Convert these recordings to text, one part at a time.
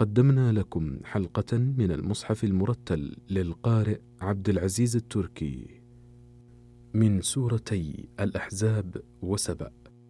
قدمنا لكم حلقة من المصحف المرتل للقارئ عبد العزيز التركي من سورتي الأحزاب وسبأ.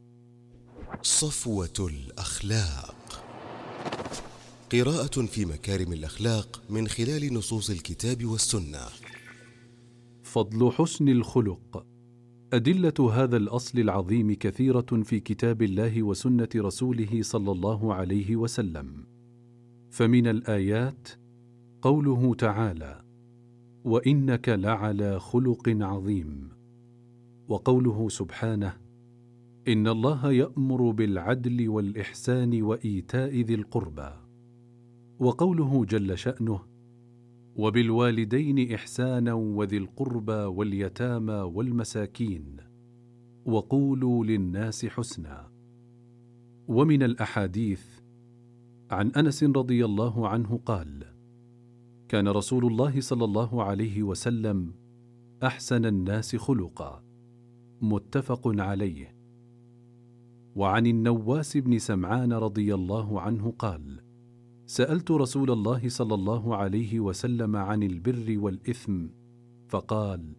صفوة الأخلاق، قراءة في مكارم الأخلاق من خلال نصوص الكتاب والسنة. فضل حسن الخلق. أدلة هذا الأصل العظيم كثيرة في كتاب الله وسنة رسوله صلى الله عليه وسلم. فمن الآيات قوله تعالى: وإنك لعلى خلق عظيم، وقوله سبحانه: إن الله يأمر بالعدل والإحسان وإيتاء ذي القربى، وقوله جل شأنه: وبالوالدين إحسانا وذي القربى واليتامى والمساكين وقولوا للناس حسنا. ومن الأحاديث عن أنس رضي الله عنه قال: كان رسول الله صلى الله عليه وسلم أحسن الناس خلقا، متفق عليه. وعن النواس بن سمعان رضي الله عنه قال: سألت رسول الله صلى الله عليه وسلم عن البر والإثم، فقال: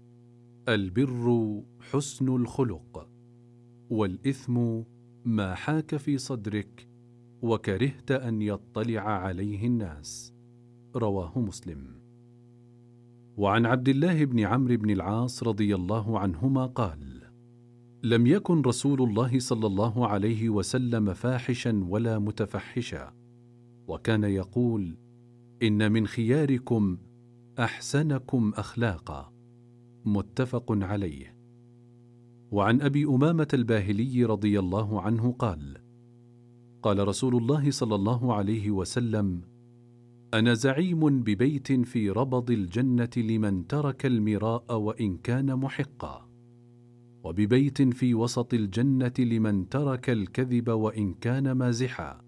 البر حسن الخلق، والإثم ما حاك في صدرك وكرهت أن يطلع عليه الناس. رواه مسلم. وعن عبد الله بن عمرو بن العاص رضي الله عنهما قال: لم يكن رسول الله صلى الله عليه وسلم فاحشا ولا متفحشا، وكان يقول: إن من خياركم أحسنكم أخلاقا، متفق عليه. وعن أبي أمامة الباهلي رضي الله عنه قال: قال رسول الله صلى الله عليه وسلم: أنا زعيم ببيت في ربض الجنة لمن ترك المراء وإن كان محقا، وببيت في وسط الجنة لمن ترك الكذب وإن كان مازحا،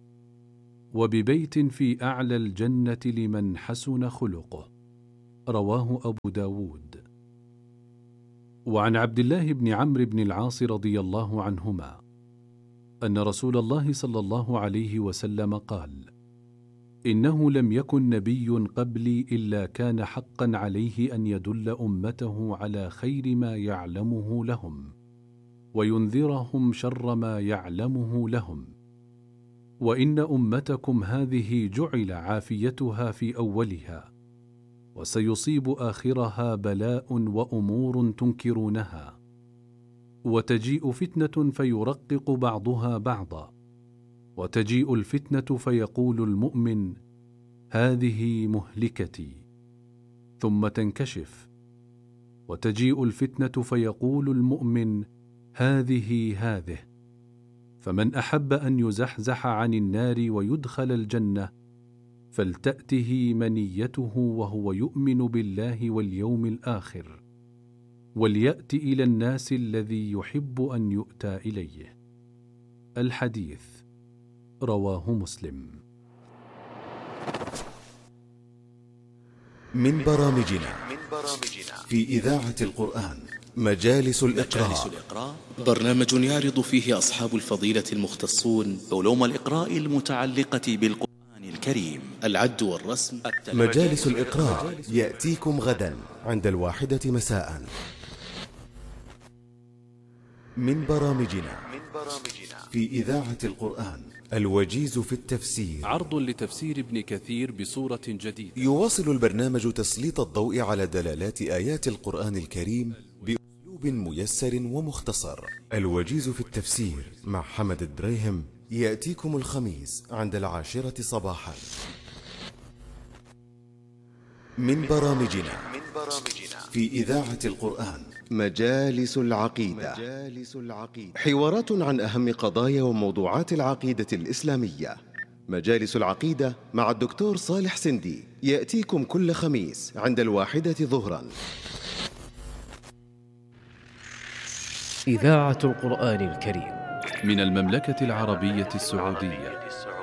وببيت في أعلى الجنة لمن حسن خلقه. رواه أبو داود. وعن عبد الله بن عمرو بن العاص رضي الله عنهما أن رسول الله صلى الله عليه وسلم قال: إنه لم يكن نبي قبلي إلا كان حقا عليه أن يدل أمته على خير ما يعلمه لهم، وينذرهم شر ما يعلمه لهم. وإن أمتكم هذه جعل عافيتها في أولها، وسيصيب آخرها بلاء وأمور تنكرونها، وتجيء فتنة فيرقق بعضها بعضا، وتجيء الفتنة فيقول المؤمن: هذه مهلكتي، ثم تنكشف، وتجيء الفتنة فيقول المؤمن: هذه، فمن أحب أن يزحزح عن النار ويدخل الجنة فلتأته منيته وهو يؤمن بالله واليوم الآخر، وليأت إلى الناس الذي يحب أن يؤتى إليه. الحديث رواه مسلم. من برامجنا في إذاعة القرآن مجالس الإقراء، برنامج يعرض فيه أصحاب الفضيلة المختصون علوم الإقراء المتعلقة بالقرآن الكريم، العد والرسم. مجالس الإقراء يأتيكم غدا عند 1:00 مساء. من برامجنا في إذاعة القرآن الوجيز في التفسير، عرض لتفسير ابن كثير بصورة جديدة. يواصل البرنامج تسليط الضوء على دلالات آيات القرآن الكريم بأسلوب ميسر ومختصر. الوجيز في التفسير مع حمد الدريهم يأتيكم الخميس عند 10:00 صباحا. من برامجنا في إذاعة القرآن مجالس العقيدة، حوارات عن أهم قضايا وموضوعات العقيدة الإسلامية. مجالس العقيدة مع الدكتور صالح سندي يأتيكم كل خميس عند 1:00 ظهرا. إذاعة القرآن الكريم من المملكة العربية السعودية،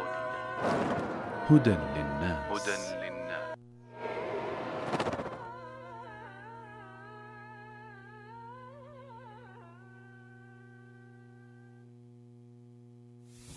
هدى للناس.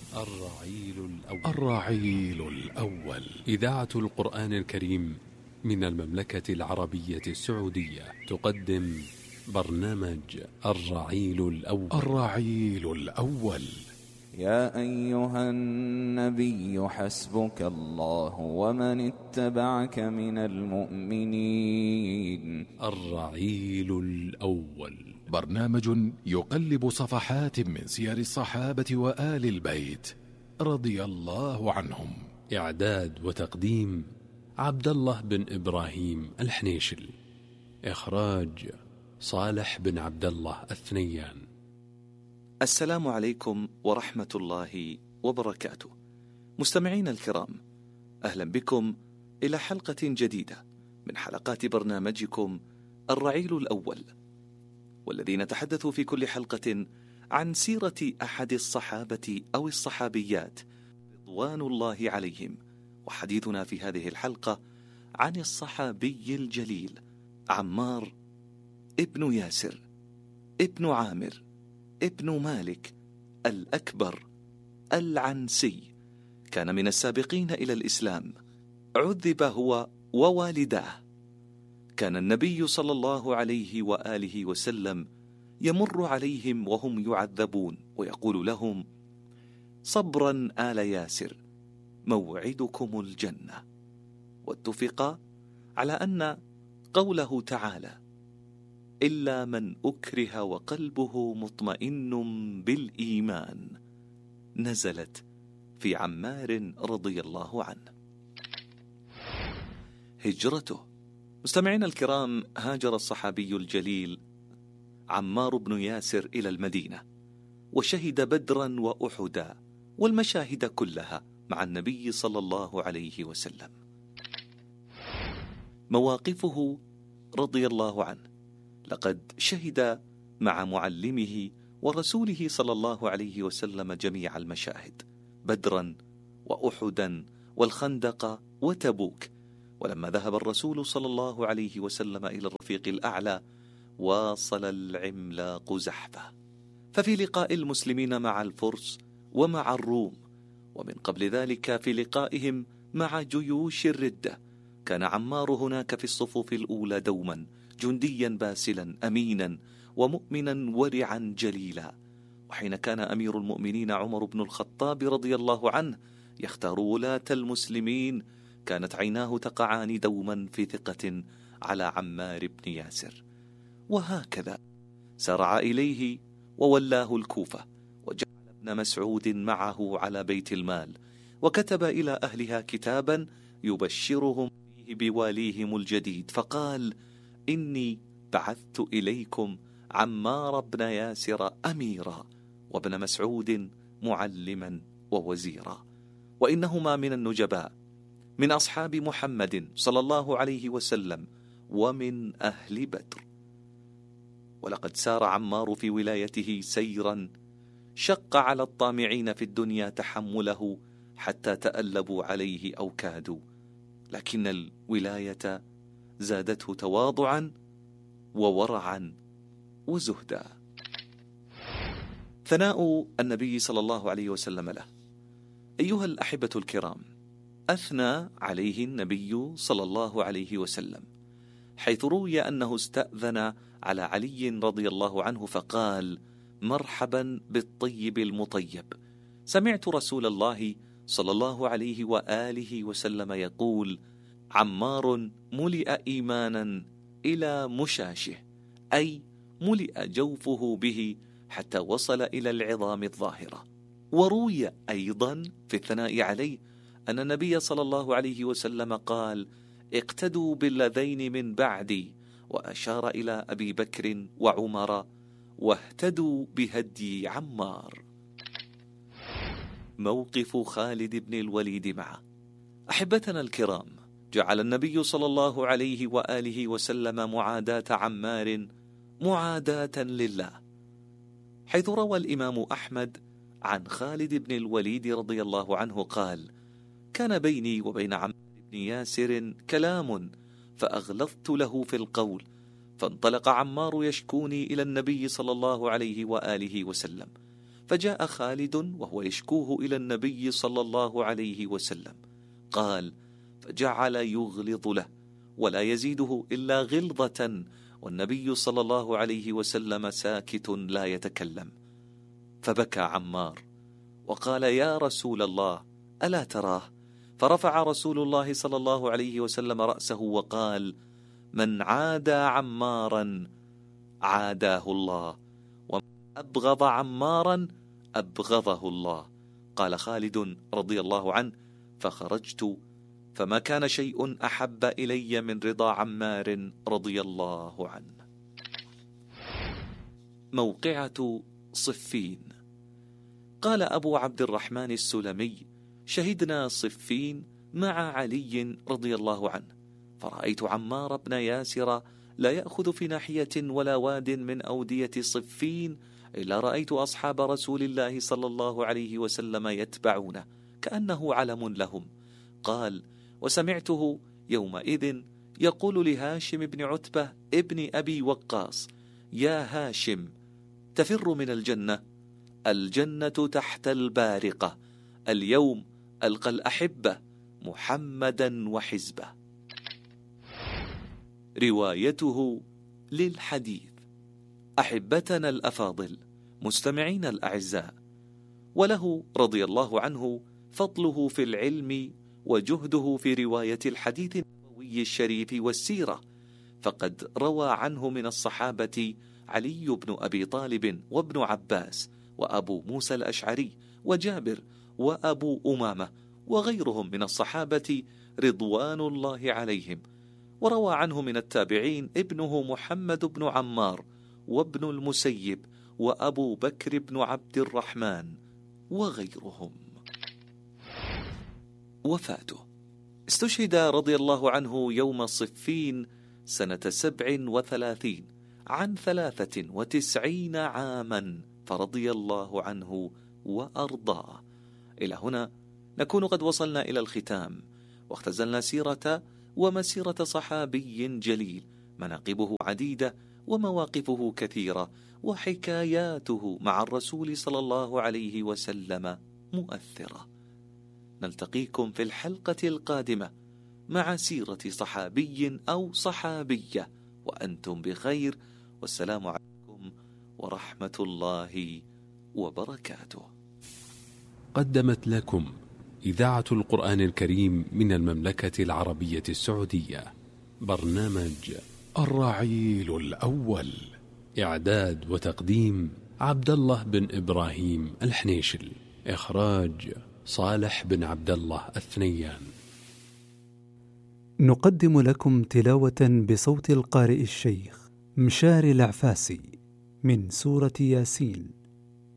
الرعيل الأول. إذاعة القرآن الكريم من المملكة العربية السعودية تقدم برنامج الرعيل الأول. يا أيها النبي حسبك الله ومن اتبعك من المؤمنين. الرعيل الأول، برنامج يقلب صفحات من سير الصحابة وآل البيت رضي الله عنهم. إعداد وتقديم عبد الله بن إبراهيم الحنيشل. إخراج صالح بن عبد الله الثنيان. السلام عليكم ورحمة الله وبركاته. مستمعينا الكرام، أهلا بكم إلى حلقة جديدة من حلقات برنامجكم الرعيل الأول، والذي نتحدث في كل حلقة عن سيرة أحد الصحابة أو الصحابيات رضوان الله عليهم. وحديثنا في هذه الحلقة عن الصحابي الجليل عمار ابن ياسر ابن عامر ابن مالك الأكبر العنسي. كان من السابقين إلى الإسلام، عذب هو ووالداه. كان النبي صلى الله عليه وآله وسلم يمر عليهم وهم يعذبون ويقول لهم: صبرا آل ياسر، موعدكم الجنة. واتفق على أن قوله تعالى إلا من أكره وقلبه مطمئن بالإيمان نزلت في عمار رضي الله عنه. هجرته. مستمعينا الكرام، هاجر الصحابي الجليل عمار بن ياسر إلى المدينة، وشهد بدرا وأحدا والمشاهد كلها مع النبي صلى الله عليه وسلم. مواقفه رضي الله عنه: لقد شهد مع معلمه ورسوله صلى الله عليه وسلم جميع المشاهد، بدرا وأحدا والخندق وتبوك. ولما ذهب الرسول صلى الله عليه وسلم إلى الرفيق الأعلى واصل العملاق زحفه. ففي لقاء المسلمين مع الفرس ومع الروم، ومن قبل ذلك في لقائهم مع جيوش الردة، كان عمار هناك في الصفوف الأولى دوما، جنديا باسلا أمينا ومؤمنا ورعا جليلا. وحين كان أمير المؤمنين عمر بن الخطاب رضي الله عنه يختار ولاة المسلمين، كانت عيناه تقعان دوما في ثقة على عمار بن ياسر. وهكذا سرع إليه وولاه الكوفة، وجعل ابن مسعود معه على بيت المال، وكتب إلى أهلها كتابا يبشرهم فيه بواليهم الجديد، فقال: إني بعثت إليكم عمار بن ياسر أميرا، وابن مسعود معلما ووزيرا، وإنهما من النجباء من أصحاب محمد صلى الله عليه وسلم ومن أهل بدر. ولقد سار عمار في ولايته سيرا شق على الطامعين في الدنيا تحمله حتى تألبوا عليه أو كادوا، لكن الولاية زادته تواضعا وورعا وزهدا. ثناء النبي صلى الله عليه وسلم له. أيها الأحبة الكرام، أثنى عليه النبي صلى الله عليه وسلم، حيث روي أنه استأذن على علي رضي الله عنه فقال: مرحبا بالطيب المطيب. سمعت رسول الله صلى الله عليه وآله وسلم يقول: عمار ملئ إيمانا إلى مشاشه، أي ملئ جوفه به حتى وصل إلى العظام الظاهرة. وروي أيضا في الثناء عليه أن النبي صلى الله عليه وسلم قال: اقتدوا بالذين من بعدي، وأشار إلى أبي بكر وعمر، واهتدوا بهدي عمار. موقف خالد بن الوليد معه. أحبتنا الكرام، جعل النبي صلى الله عليه وآله وسلم معاداة عمار معاداة لله، حيث روى الإمام أحمد عن خالد بن الوليد رضي الله عنه قال: كان بيني وبين عمار بن ياسر كلام فأغلظت له في القول، فانطلق عمار يشكوني إلى النبي صلى الله عليه وآله وسلم، فجاء خالد وهو يشكوه إلى النبي صلى الله عليه وسلم. قال: فجعل يغلظ له ولا يزيده إلا غلظة، والنبي صلى الله عليه وسلم ساكت لا يتكلم. فبكى عمار وقال: يا رسول الله ألا تراه؟ فرفع رسول الله صلى الله عليه وسلم رأسه وقال: من عادى عمارا عاداه الله، ومن أبغض عمارا أبغضه الله. قال خالد رضي الله عنه: فخرجت فما كان شيء أحب إلي من رضا عمار رضي الله عنه. موقعة صفين. قال أبو عبد الرحمن السلمي: شهدنا صفين مع علي رضي الله عنه، فرأيت عمار بن ياسر لا يأخذ في ناحية ولا واد من أودية صفين إلا رأيت أصحاب رسول الله صلى الله عليه وسلم يتبعونه كأنه علم لهم. قال: وسمعته يومئذ يقول لهاشم بن عتبة ابن أبي وقاص: يا هاشم تفر من الجنة، الجنة تحت البارقة، اليوم ألقى الأحبة محمدا وحزبه. روايته للحديث. أحبتنا الأفاضل، مستمعين الأعزاء، وله رضي الله عنه فضله في العلم وجهده في رواية الحديث النبوي الشريف والسيرة، فقد روى عنه من الصحابة علي بن أبي طالب وابن عباس وأبو موسى الأشعري وجابر وأبو أمامة وغيرهم من الصحابة رضوان الله عليهم. وروى عنه من التابعين ابنه محمد بن عمار وابن المسيب وأبو بكر بن عبد الرحمن وغيرهم. وفاته. استشهد رضي الله عنه يوم صفين سنة 37 عن 93 عاما، فرضي الله عنه وأرضاه. إلى هنا نكون قد وصلنا إلى الختام، واختزلنا سيرة ومسيرة صحابي جليل، مناقبه عديدة ومواقفه كثيرة، وحكاياته مع الرسول صلى الله عليه وسلم مؤثرة. نلتقيكم في الحلقة القادمة مع سيرة صحابي أو صحابية، وأنتم بخير، والسلام عليكم ورحمة الله وبركاته. قدمت لكم إذاعة القرآن الكريم من المملكة العربية السعودية برنامج الرعيل الأول. إعداد وتقديم عبد الله بن إبراهيم الحنيشل. إخراج صالح بن عبد الله الثنيان. نقدم لكم تلاوة بصوت القارئ الشيخ مشاري العفاسي من سورة ياسين.